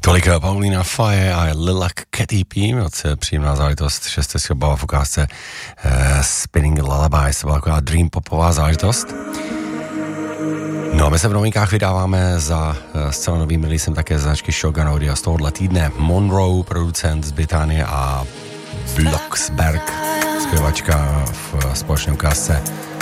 Tolik Paulina Faye a Lilac Cat EP, moc příjemná záležitost, 6. třeba v ukázce Spinning Lullabies, to byla taková dream popová záležitost. No a my se v novinkách vydáváme za zcela novým releasem také značky Shogun Audio z tohohle týdne. Monroe, producent z Británie, a Blocksberg, zpěvačka v společné ukázce